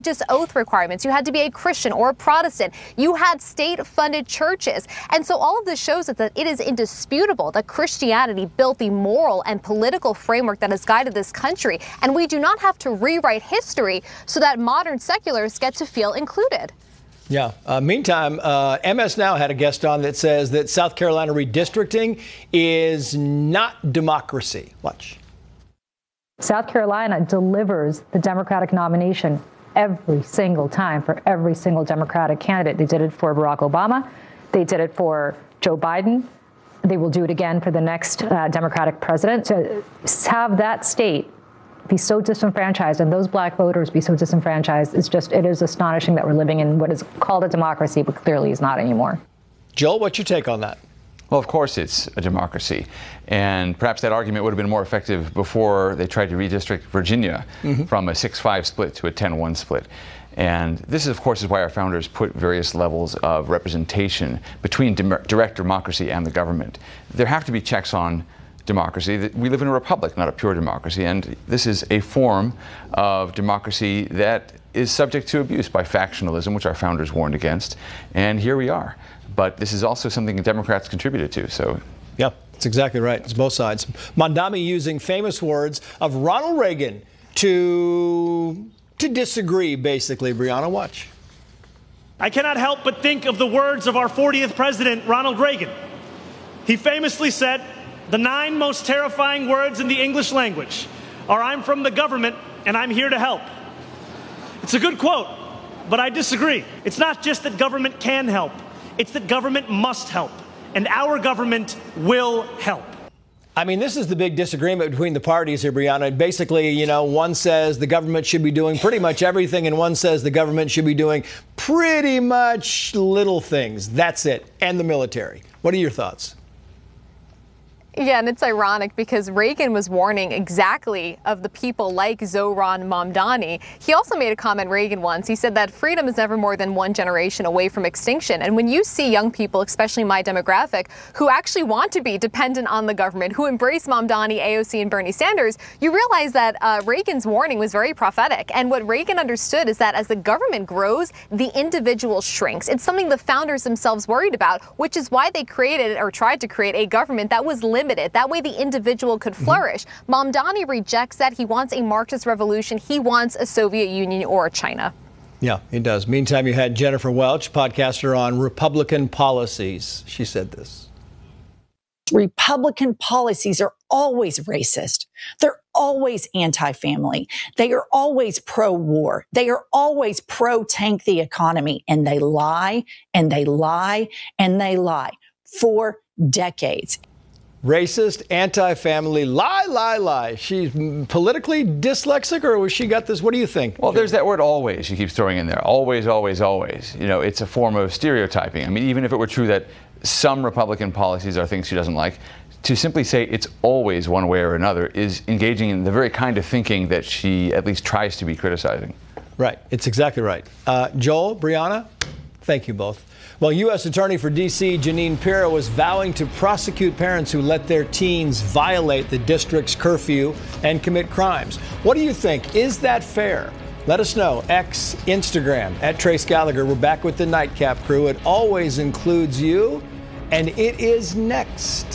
Just oath requirements. You had to be a Christian or a Protestant. You had state-funded churches. And so all of this shows us that it is indisputable that Christianity built the moral and political framework that has guided this country. And we do not have to rewrite history so that modern secularists get to feel included. Yeah. Meantime, MS Now had a guest on that says that South Carolina redistricting is not democracy. Watch. South Carolina delivers the Democratic nomination every single time for every single Democratic candidate. They did it for Barack Obama. They did it for Joe Biden. They will do it again for the next Democratic president. To have that state be so disenfranchised and those black voters be so disenfranchised, it is astonishing that we're living in what is called a democracy, but clearly is not anymore. Joel, what's your take on that? Well, of course it's a democracy. And perhaps that argument would have been more effective before they tried to redistrict Virginia from a 6-5 split to a 10-1 split. And this, of course, is why our founders put various levels of representation between direct democracy and the government. There have to be checks on democracy. We live in a republic, not a pure democracy. And this is a form of democracy that is subject to abuse by factionalism, which our founders warned against. And here we are. But this is also something Democrats contributed to. So, yeah, that's exactly right. It's both sides. Mamdani using famous words of Ronald Reagan to disagree, basically. Brianna, watch. I cannot help but think of the words of our 40th president, Ronald Reagan. He famously said, "The 9 most terrifying words in the English language are 'I'm from the government and I'm here to help.'" It's a good quote, but I disagree. It's not just that government can help. It's that government must help, and our government will help. I mean, this is the big disagreement between the parties here, Brianna. Basically, you know, one says the government should be doing pretty much everything, and one says the government should be doing pretty much little things. That's it. And the military. What are your thoughts? Yeah, and it's ironic because Reagan was warning exactly of the people like Zohran Mamdani. He also made a comment, Reagan once. He said that freedom is never more than one generation away from extinction. And when you see young people, especially my demographic, who actually want to be dependent on the government, who embrace Mamdani, AOC, and Bernie Sanders, you realize that Reagan's warning was very prophetic. And what Reagan understood is that as the government grows, the individual shrinks. It's something the founders themselves worried about, which is why they created or tried to create a government that was limited. That way the individual could flourish. Mamdani rejects that. He wants a Marxist revolution. He wants a Soviet Union or China. Yeah, he does. Meantime, you had Jennifer Welch, podcaster on Republican policies. She said this. Republican policies are always racist. They're always anti-family. They are always pro-war. They are always pro-tank the economy. And they lie, and they lie, and they lie for decades. Racist, anti-family, lie. She's politically dyslexic, or was she got this? What do you think? Well, there's that word always she keeps throwing in there. Always, always, always. You know, it's a form of stereotyping. I mean, even if it were true that some Republican policies are things she doesn't like, to simply say it's always one way or another is engaging in the very kind of thinking that she at least tries to be criticizing. Right. It's exactly right. Joel, Brianna, thank you both. Well, U.S. Attorney for D.C. Jeanine Pirro was vowing to prosecute parents who let their teens violate the district's curfew and commit crimes. What do you think? Is that fair? Let us know. X, Instagram, at Trace Gallagher. We're back with the Nightcap crew. It always includes you, and it is next.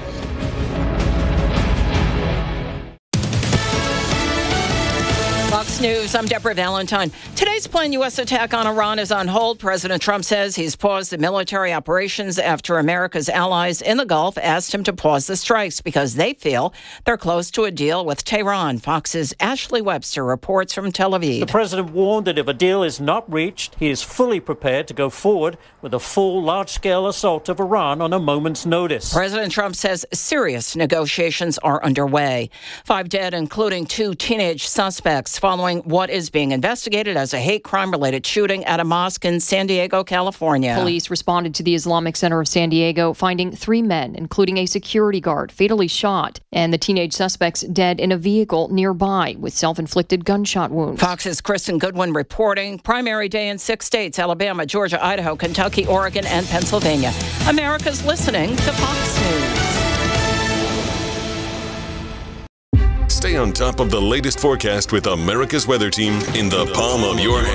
Fox News, I'm Deborah Valentine. Today's planned U.S. attack on Iran is on hold. President Trump says he's paused the military operations after America's allies in the Gulf asked him to pause the strikes because they feel they're close to a deal with Tehran. Fox's Ashley Webster reports from Tel Aviv. The president warned that if a deal is not reached, he is fully prepared to go forward with a full large-scale assault of Iran on a moment's notice. President Trump says serious negotiations are underway. 5 dead, including 2 teenage suspects, following what is being investigated as a hate crime-related shooting at a mosque in San Diego, California. Police responded to the Islamic Center of San Diego, finding 3 men, including a security guard, fatally shot, and the teenage suspects dead in a vehicle nearby with self-inflicted gunshot wounds. Fox's Kristen Goodwin reporting. Primary day in 6 states: Alabama, Georgia, Idaho, Kentucky, Oregon, and Pennsylvania. America's listening to Fox News. Stay on top of the latest forecast with America's Weather Team in the palm of your hand.